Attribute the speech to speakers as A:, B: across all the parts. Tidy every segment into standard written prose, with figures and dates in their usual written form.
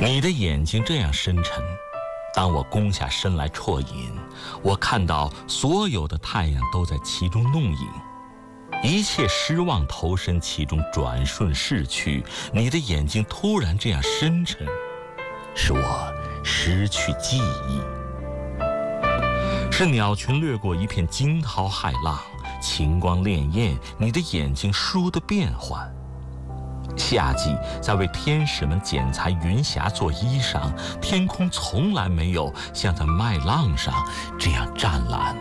A: 你的眼睛这样深沉，当我弓下身来啜饮，我看到所有的太阳都在其中弄影，一切失望投身其中，转瞬逝去。你的眼睛突然这样深沉，使我失去记忆。是鸟群掠过一片惊涛骇浪，晴光潋滟，你的眼睛倏地变幻。夏季在为天使们剪裁云霞做衣裳，天空从来没有像在麦浪上这样湛蓝，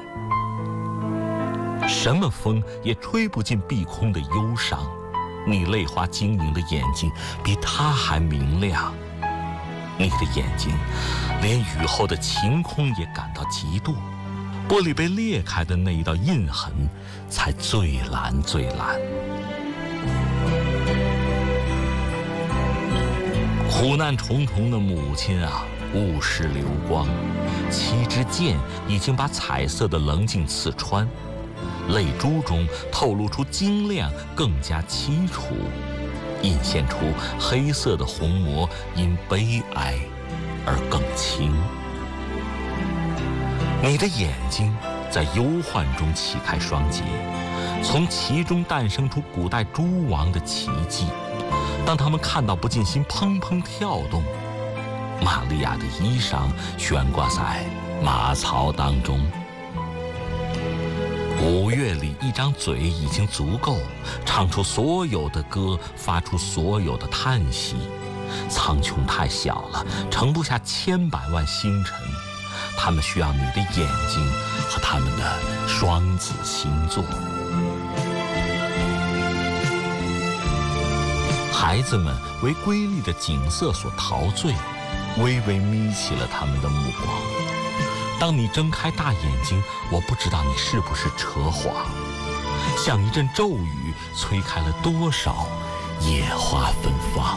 A: 什么风也吹不进碧空的忧伤。你泪花晶莹的眼睛比它还明亮，你的眼睛连雨后的晴空也感到嫉妒，玻璃被裂开的那一道印痕才最蓝最蓝。苦难重重的母亲啊，物是流光，7支箭已经把彩色的棱镜刺穿，泪珠中透露出晶亮，更加凄楚，映现出黑色的虹膜因悲哀而更轻。你的眼睛在忧患中启开双节，从其中诞生出古代诸王的奇迹。当他们看到，不禁心砰砰跳动。玛利亚的衣裳悬挂在马槽当中。5月里，一张嘴已经足够唱出所有的歌，发出所有的叹息。苍穹太小了，盛不下千百万星辰，他们需要你的眼睛和他们的双子星座。孩子们为瑰丽的景色所陶醉，微微眯起了他们的目光。当你睁开大眼睛，我不知道你是不是扯谎，像一阵骤雨，吹开了多少野花芬芳。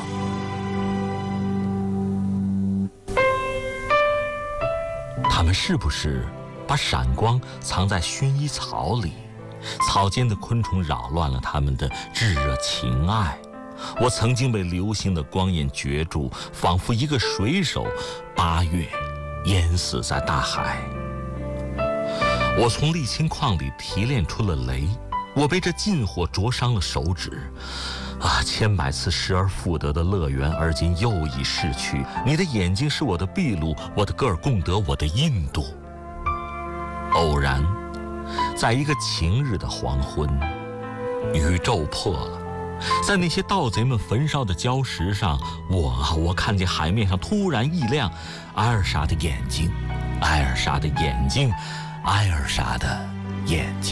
A: 他们是不是把闪光藏在薰衣草里？草间的昆虫扰乱了他们的炙热情爱。我曾经被流星的光焰攫住，仿佛一个水手8月淹死在大海。我从沥青矿里提炼出了雷，我被这禁火灼伤了手指。千百次失而复得的乐园，而今又已逝去。你的眼睛是我的秘鲁，我的戈尔贡德，我的印度。偶然，在一个晴日的黄昏，宇宙破了。在那些盗贼们焚烧的礁石上，我看见海面上突然一亮，艾尔莎的眼睛，艾尔莎的眼睛，艾尔莎的眼睛。